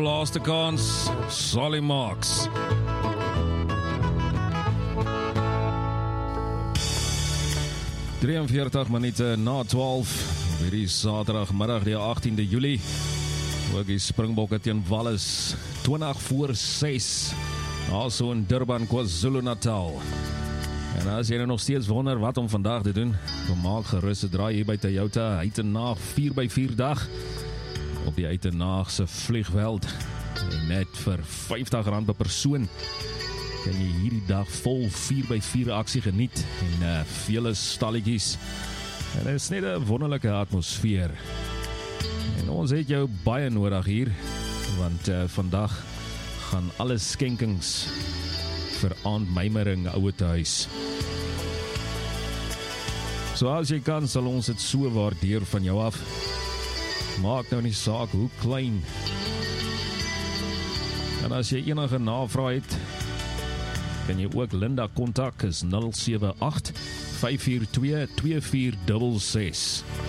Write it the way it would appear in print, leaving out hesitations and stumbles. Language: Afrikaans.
Laaste kans, Solly Marks. minute na 12, hierdie Saterdagmiddag die 18de Julie. Ook die Springbokke teen Wallis, 20:06, also in Durban, KwaZulu-Natal. En as jy nog steeds wonder wat om vandag te doen, dan maak gerus 'n draai hier by Toyota, Uitenaag 4x4 dag, op die Uitenaagse vliegveld, en net vir R50 per persoon, kan jy hierdie dag vol 4x4 aksie geniet, en vele stalletjies, en dit is net 'n wonderlike atmosfeer, en ons het jou baie nodig hier, want vandag gaan alle skenkings vir aandmymering ouwe huis. So as jy kan, sal ons dit so waardeer van jou af. Maak nou nie saak hoe klein. En as jy enige navraag het, kan jy ook Linda kontak, is 078 542 2466.